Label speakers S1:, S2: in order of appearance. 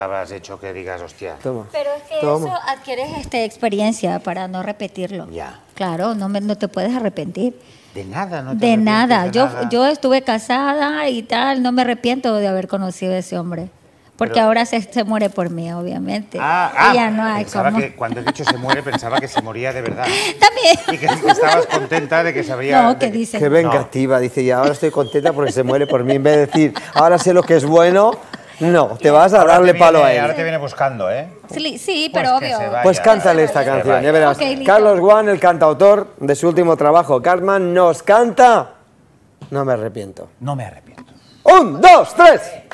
S1: Habrás hecho que digas, hostia.
S2: Toma.
S3: Pero es que
S2: Toma.
S3: eso adquieres experiencia para no repetirlo.
S1: Ya.
S3: Claro, no te puedes arrepentir.
S1: De nada, no te
S3: De
S1: arrepientes
S3: nada.
S1: de
S3: Yo,
S1: nada.
S3: yo estuve casada y tal, no me arrepiento de haber conocido a ese hombre. Porque
S1: Pero-
S3: ahora se muere por mí, obviamente.
S1: Ah,
S3: Y ya no hay
S1: pensaba
S3: cómo.
S1: que cuando he dicho se muere, pensaba que se moría de verdad.
S3: También.
S1: Y que estabas contenta de que se habría...
S3: No,
S1: de
S3: ¿qué dices?
S2: Qué vengativa, dice, y ahora estoy contenta porque se muere por mí. En vez de decir, ahora sé lo que es bueno, no, te vas a
S1: Ahora
S2: darle
S1: te
S2: palo a
S1: viene-
S2: él.
S1: Ahora te viene buscando, ¿eh?
S3: Sí,
S1: Pues
S3: pero
S1: que se
S3: obvio.
S1: vaya.
S2: Pues cántale esta
S1: Que se
S2: canción,
S1: vaya.
S2: ya verás.
S3: Ok, listo.
S2: Carlos Guan, el cantautor de su último trabajo, Cartman, nos canta No me arrepiento.
S1: No me arrepiento.
S2: 1, 2, 3.